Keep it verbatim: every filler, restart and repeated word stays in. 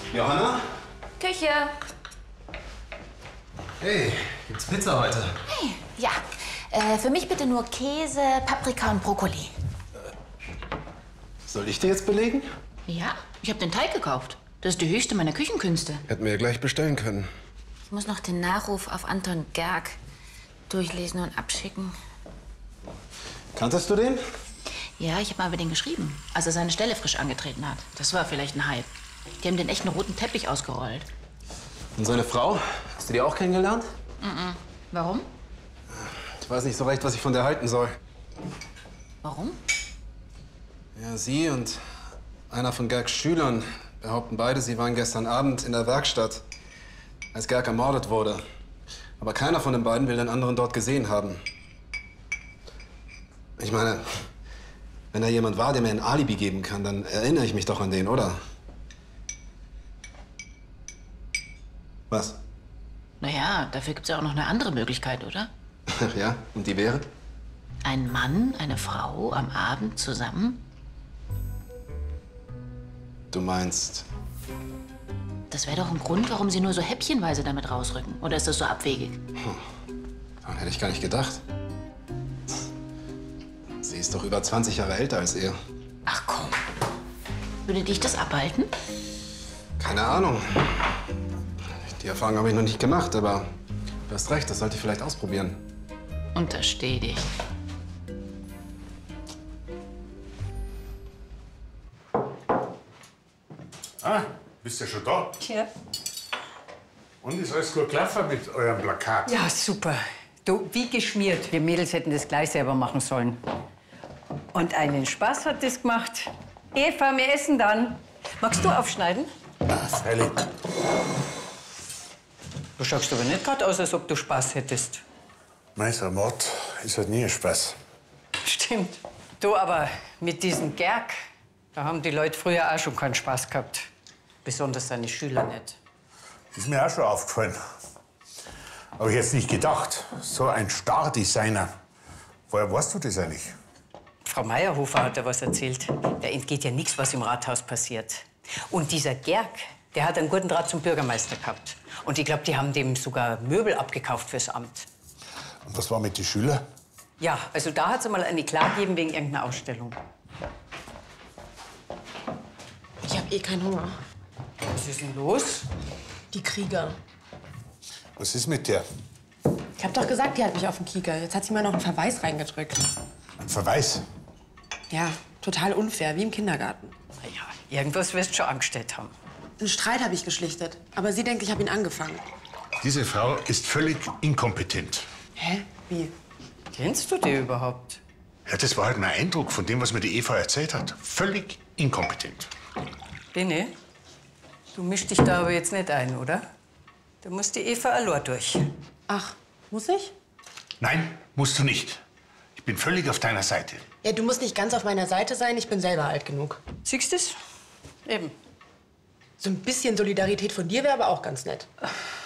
Johanna? Küche. Hey, gibt's Pizza heute? Hey, ja. Äh, für mich bitte nur Käse, Paprika und Brokkoli. Soll ich dir jetzt belegen? Ja, ich habe den Teig gekauft. Das ist die höchste meiner Küchenkünste. Hätten wir ja gleich bestellen können. Ich muss noch den Nachruf auf Anton Gerg durchlesen und abschicken. Kanntest du den? Ja, ich habe mal über den geschrieben, als er seine Stelle frisch angetreten hat. Das war vielleicht ein Hype. Die haben den echt einen roten Teppich ausgerollt. Und seine Frau? Hast du die auch kennengelernt? Mhm. Warum? Ich weiß nicht so recht, was ich von der halten soll. Warum? Ja, sie und einer von Gergs Schülern behaupten beide, sie waren gestern Abend in der Werkstatt, als Gerg ermordet wurde. Aber keiner von den beiden will den anderen dort gesehen haben. Ich meine, wenn da jemand war, der mir ein Alibi geben kann, dann erinnere ich mich doch an den, oder? Was? Naja, dafür gibt's ja auch noch eine andere Möglichkeit, oder? Ach ja, und die wäre? Ein Mann, eine Frau am Abend zusammen? Du meinst... Das wäre doch ein Grund, warum Sie nur so häppchenweise damit rausrücken. Oder ist das so abwegig? Hm. Daran hätte ich gar nicht gedacht. Sie ist doch über zwanzig Jahre älter als er. Ach komm. Würde dich das abhalten? Keine Ahnung. Die Erfahrung habe ich noch nicht gemacht, aber du hast recht, das sollte ich vielleicht ausprobieren. Untersteh dich. Ah, bist ja schon da? Tja. Und ist alles gut gelaufen mit eurem Plakat? Ja, super. Du, wie geschmiert. Wir Mädels hätten das gleich selber machen sollen. Und einen Spaß hat das gemacht. Eva, wir essen dann. Magst du aufschneiden? Ja, freilich. Du schaust aber nicht gerade aus, als ob du Spaß hättest. Mein, so ein Mord ist halt nie ein Spaß. Stimmt. Du, aber mit diesem Gerg, da haben die Leute früher auch schon keinen Spaß gehabt. Besonders seine Schüler nicht. Ist mir auch schon aufgefallen. Aber ich hätte nicht gedacht, so ein Star-Designer. Woher weißt du das eigentlich? Frau Meyerhofer hat da was erzählt. Da entgeht ja nichts, was im Rathaus passiert. Und dieser Gerg, der hat einen guten Draht zum Bürgermeister gehabt. Und ich glaube, die haben dem sogar Möbel abgekauft fürs Amt. Und was war mit den Schülern? Ja, also da hat es mal eine Klage gegeben wegen irgendeiner Ausstellung. Ich habe eh keinen Hunger. Was ist denn los? Die Krieger. Was ist mit der? Ich habe doch gesagt, die hat mich auf den Kieker. Jetzt hat sie mir noch einen Verweis reingedrückt. Ein Verweis? Ja, total unfair, wie im Kindergarten. Na ja, irgendwas wirst du schon angestellt haben. Einen Streit habe ich geschlichtet, aber sie denkt, ich habe ihn angefangen. Diese Frau ist völlig inkompetent. Hä? Wie? Kennst du die überhaupt? Ja, das war halt mein Eindruck von dem, was mir die Eva erzählt hat. Völlig inkompetent. Bene, du mischst dich da aber jetzt nicht ein, oder? Da muss die Eva allein durch. Ach, muss ich? Nein, musst du nicht. Ich bin völlig auf deiner Seite. Ja, du musst nicht ganz auf meiner Seite sein, ich bin selber alt genug. Siehst du's? Eben. So ein bisschen Solidarität von dir wäre aber auch ganz nett.